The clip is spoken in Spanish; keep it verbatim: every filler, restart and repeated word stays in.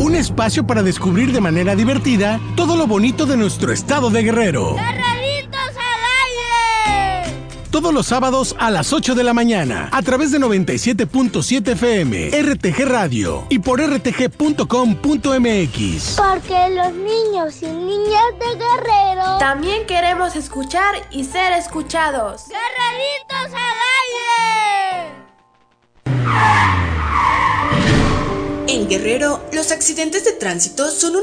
Un espacio para descubrir de manera divertida todo lo bonito de nuestro estado de Guerrero. ¡Guerreritos al aire! Todos los sábados a las ocho de la mañana, a través de noventa y siete punto siete F M, R T G Radio y por r t g punto com punto m x. Porque los niños y niñas de Guerrero también queremos escuchar y ser escuchados. ¡Guerreritos al aire! En Guerrero, los accidentes de tránsito son un